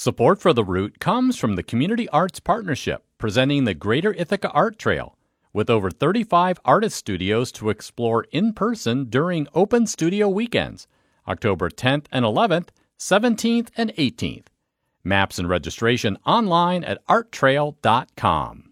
Support for the route comes from the Community Arts Partnership, presenting the Greater Ithaca Art Trail, with over 35 artist studios to explore in person during Open Studio Weekends, October 10th and 11th, 17th and 18th. Maps and registration online at arttrail.com.